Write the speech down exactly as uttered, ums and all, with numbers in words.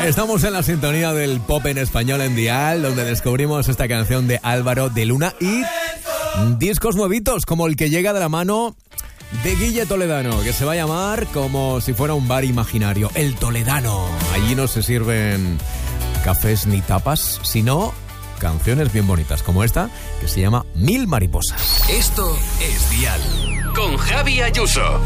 Estamos en la sintonía del pop en español en Dial, donde descubrimos esta canción de Álvaro de Luna y discos nuevitos, como el que llega de la mano de Guille Toledano, que se va a llamar como si fuera un bar imaginario, El Toledano. Allí no se sirven cafés ni tapas, sino canciones bien bonitas, como esta, que se llama Mil Mariposas. Esto es Dial, con Javi Ayuso.